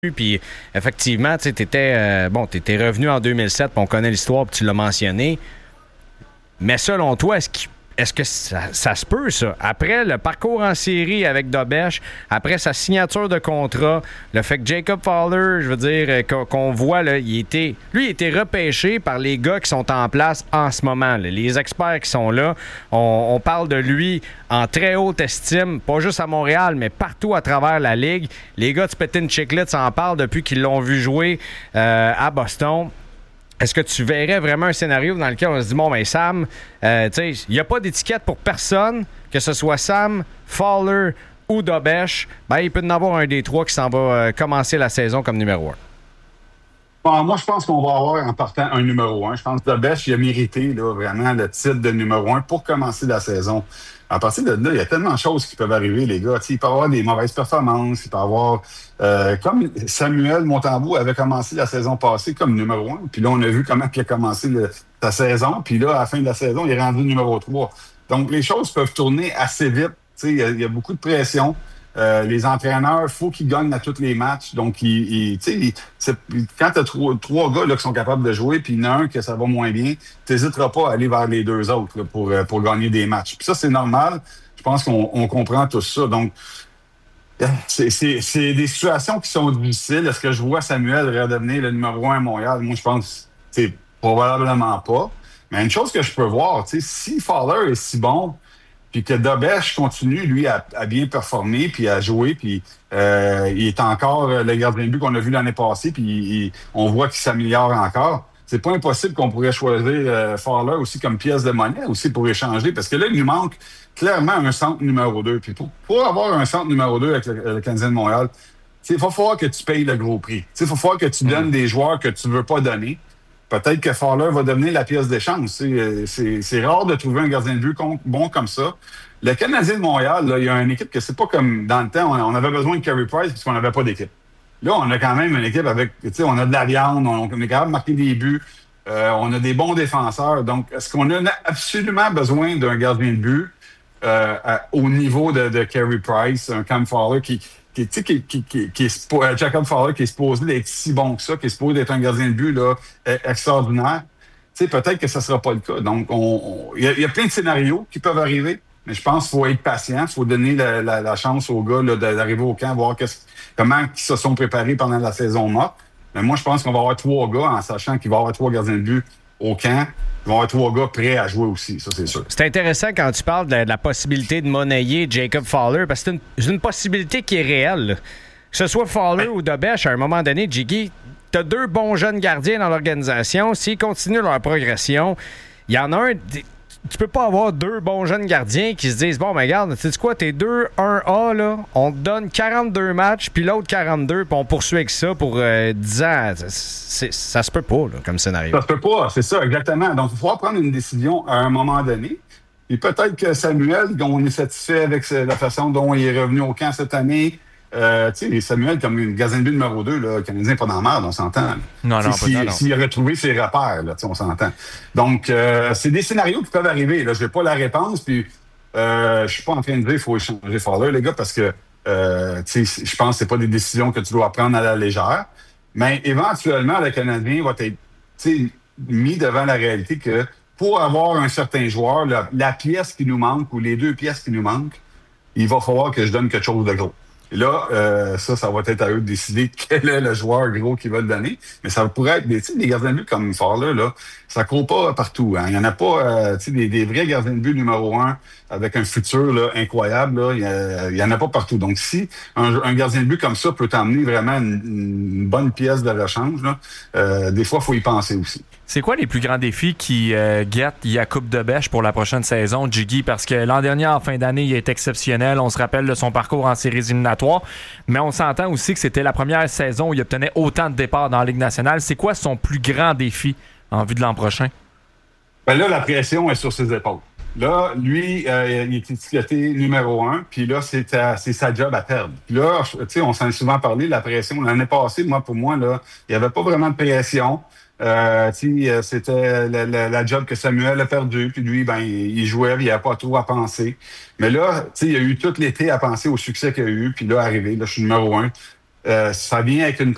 Puis effectivement, tu étais revenu en 2007, puis on connaît l'histoire, puis tu l'as mentionné. Mais selon toi, est-ce que ça se peut, ça? Après le parcours en série avec Dobeš, après sa signature de contrat, le fait que Jacob Fowler, je veux dire, qu'on voit, là, il était repêché par les gars qui sont en place en ce moment. Là. Les experts qui sont là, on parle de lui en très haute estime, pas juste à Montréal, mais partout à travers la Ligue. Les gars de Spittin' Chiclets s'en parlent depuis qu'ils l'ont vu jouer à Boston. Est-ce que tu verrais vraiment un scénario dans lequel on se dit, bon, ben Sam, il n'y a pas d'étiquette pour personne, que ce soit Sam, Fowler ou Dobeš, ben il peut y en avoir un des trois qui s'en va commencer la saison comme numéro 1. Bon, moi, je pense qu'on va avoir en partant un numéro 1. Je pense que Dobeš, il a mérité là, vraiment le titre de numéro 1 pour commencer la saison. À partir de là, il y a tellement de choses qui peuvent arriver, les gars. Il peut y avoir des mauvaises performances, il peut y avoir... comme Samuel Montembeault avait commencé la saison passée comme numéro 1, puis là, on a vu comment il a commencé sa saison, puis là, à la fin de la saison, il est rendu numéro 3. Donc, les choses peuvent tourner assez vite. Il y a beaucoup de pression. Les entraîneurs, il faut qu'ils gagnent à tous les matchs. Donc, quand tu as trois gars là, qui sont capables de jouer, puis il y en a un que ça va moins bien, tu n'hésiteras pas à aller vers les deux autres là, pour gagner des matchs. Puis ça, c'est normal. Je pense qu'on comprend tout ça. Donc, c'est des situations qui sont difficiles. Est-ce que je vois Samuel redevenir le numéro 1 à Montréal? Moi, je pense que probablement pas. Mais une chose que je peux voir, si Fowler est si bon, puis que Dobeš continue, lui, à bien performer, puis à jouer, puis il est encore le gardien de but qu'on a vu l'année passée, puis on voit qu'il s'améliore encore. C'est pas impossible qu'on pourrait choisir Fowler aussi comme pièce de monnaie, aussi pour échanger, parce que là, il nous manque clairement un centre numéro 2. Puis pour avoir un centre numéro 2 avec le Canadien de Montréal, il va falloir que tu payes le gros prix. Il va falloir que tu donnes des joueurs que tu veux pas donner. Peut-être que Fowler va devenir la pièce d'échange. C'est rare de trouver un gardien de but bon comme ça. Le Canadien de Montréal, là, il y a une équipe que c'est pas comme dans le temps, on avait besoin de Carey Price parce qu'on n'avait pas d'équipe. Là, on a quand même une équipe avec, on a de la viande, on est capable de marquer des buts, on a des bons défenseurs. Donc, est-ce qu'on a absolument besoin d'un gardien de but au niveau de Carey Price, un Cam Fowler Jacob Fowler qui est supposé d'être si bon que ça, qui est supposé d'être un gardien de but là, extraordinaire. Peut-être que ça ne sera pas le cas. Donc, il y a plein de scénarios qui peuvent arriver, mais je pense qu'il faut être patient, il faut donner la chance aux gars là, d'arriver au camp, voir comment ils se sont préparés pendant la saison morte. Mais moi, je pense qu'on va avoir 3 gars, en sachant qu'il va y avoir 3 gardiens de but au camp. Il va y avoir 3 gars prêts à jouer aussi, ça c'est sûr. C'est intéressant quand tu parles de la possibilité de monnayer Jacob Fowler, parce que c'est une possibilité qui est réelle. Là. Que ce soit Fowler ou Dobeš, à un moment donné, Jiggy, tu as 2 bons jeunes gardiens dans l'organisation. S'ils continuent leur progression, il y en a un... Tu peux pas avoir 2 bons jeunes gardiens qui se disent, bon, mais regarde, tu sais quoi, t'es 2-1A, là, on te donne 42 matchs, puis l'autre 42, puis on poursuit avec ça pour 10 ans. Ça se peut pas, là, comme scénario. Ça se peut pas, c'est ça, exactement. Donc, il faut prendre une décision à un moment donné. Et peut-être que Samuel, on est satisfait avec la façon dont il est revenu au camp cette année. Samuel, comme une gardien de but numéro 2, là, le Canadien n'est pas dans la merde, on s'entend. Non, s'il a retrouvé ses repères, là, on s'entend. Donc, c'est des scénarios qui peuvent arriver. Là. Je n'ai pas la réponse, puis je suis pas en train de dire qu'il faut échanger Fowler, les gars, parce que je pense que c'est pas des décisions que tu dois prendre à la légère. Mais éventuellement, le Canadien va être mis devant la réalité que pour avoir un certain joueur, la pièce qui nous manque ou les 2 pièces qui nous manquent, il va falloir que je donne quelque chose de gros. Et là, ça va être à eux de décider quel est le joueur gros qu'ils veulent donner. Mais ça pourrait être des gardiens de but comme Fowler, là, ça court pas partout. Hein. Il n'y en a pas des vrais gardiens de but numéro 1 avec un futur là, incroyable. Là, il y en a pas partout. Donc, si un gardien de but comme ça peut t'emmener vraiment une bonne pièce de rechange, là, des fois, il faut y penser aussi. C'est quoi les plus grands défis qui guettent Jakub Dobeš pour la prochaine saison, Jiggy? Parce que l'an dernier, en fin d'année, il est exceptionnel. On se rappelle de son parcours en séries éliminatoires. Mais on s'entend aussi que c'était la première saison où il obtenait autant de départs dans la Ligue nationale. C'est quoi son plus grand défi en vue de l'an prochain? Ben là, la pression est sur ses épaules. Là, lui, il est étiqueté numéro 1, puis là, c'est sa job à perdre. Puis là, on s'en est souvent parlé, la pression. L'année passée, pour moi, là, il n'y avait pas vraiment de pression. C'était la job que Samuel a perdu, puis lui, il jouait, il n'y avait pas trop à penser. Mais là, il a eu tout l'été à penser au succès qu'il a eu, puis là, arrivé, là, je suis numéro 1. Ça vient avec une